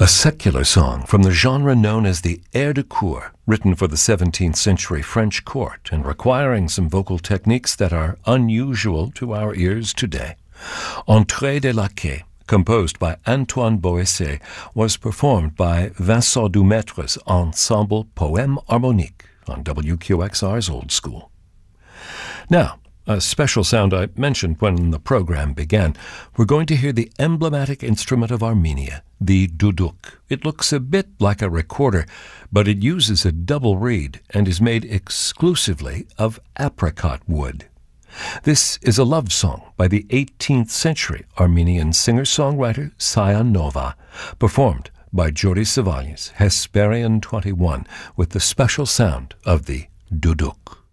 A secular song from the genre known as the air de cour, written for the 17th century French court and requiring some vocal techniques that are unusual to our ears today. Entrée des Laquais, composed by Antoine Boesset, was performed by Vincent Dumetre's ensemble Poème Harmonique on WQXR's Old School. Now, a special sound I mentioned when the program began. We're going to hear the emblematic instrument of Armenia, the duduk. It looks a bit like a recorder, but it uses a double reed and is made exclusively of apricot wood. This is a love song by the 18th century Armenian singer-songwriter Sion Nova, performed by Joris Savalas, Hesperian 21, with the special sound of the duduk.